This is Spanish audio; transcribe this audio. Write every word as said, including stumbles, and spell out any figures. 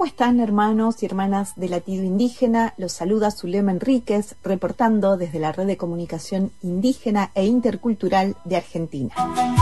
¿Cómo están, hermanos y hermanas de Latido Indígena? Los saluda Zulema Enríquez, reportando desde la Red de Comunicación Indígena e Intercultural de Argentina.